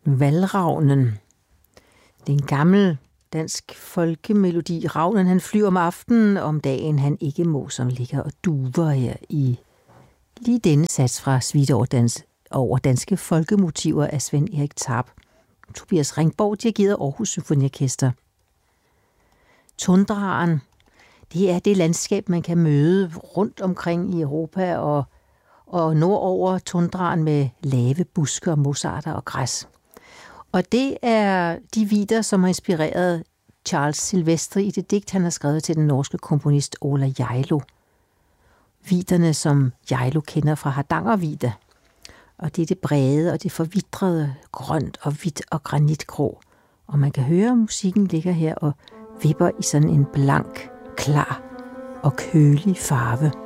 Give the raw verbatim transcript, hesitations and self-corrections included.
Valravnen. Det er en gammel dansk folkemelodi. Ravnen han flyver om aftenen, om dagen han ikke må, som ligger og duver her i lige denne sats fra Suite over, dans, over danske folkemotiver af Svend Erik Tarp. Tobias Ringborg dirigerede Aarhus Symfoniorkester. Tundraen, det er det landskab, man kan møde rundt omkring i Europa og, og nordover tundraen med lave busker, mosarter og græs. Og det er de vidder, som har inspireret Charles Silvestri i det digt, han har skrevet til den norske komponist Ola Gjeilo. Vidderne, som Gjeilo kender fra Hardangervidda. Og det er det brede og det forvitrede, grønt og hvidt og granitgrå. Og man kan høre, at musikken ligger her og vipper i sådan en blank, klar og kølig farve.